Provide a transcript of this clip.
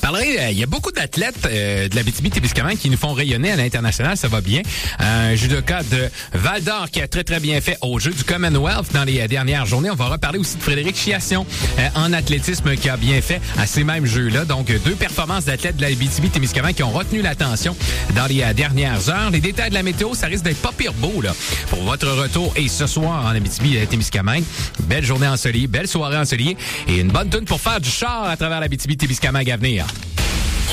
parlerai, il y a beaucoup d'athlètes de l'Abitibi-Témiscamingue qui nous font rayonner à l'international, ça va bien. Un judoka de Val-d'Or qui a très, très bien fait au jeu du Commonwealth dans les dernières journées. On va reparler aussi de Frédéric Chiasson en athlétisme qui a bien fait à ces mêmes jeux-là. Donc, 2 performances d'athlètes de l'Abitibi-Témiscamingue qui ont retenu l'attention dans les dernières heures. Les détails de la météo, ça risque d'être pas pire beau là, pour votre retour. Et ce soir en Abitibi-Témiscamingue, belle journée ensoleillée, belle soirée ensoleillée et une bonne toune pour faire du char à travers l'Abitibi-Témiscamingue à venir.